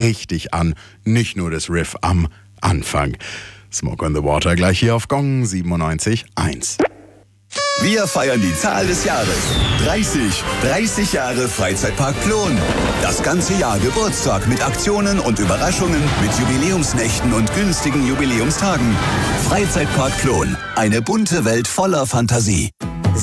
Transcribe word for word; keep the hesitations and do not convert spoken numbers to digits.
richtig an, nicht nur das Riff am Anfang. Smoke on the Water gleich hier auf Gong siebenundneunzig Komma eins. Wir feiern die Zahl des Jahres. dreißig. dreißig Jahre Freizeitpark Plon. Das ganze Jahr Geburtstag mit Aktionen und Überraschungen, mit Jubiläumsnächten und günstigen Jubiläumstagen. Freizeitpark Plon. Eine bunte Welt voller Fantasie.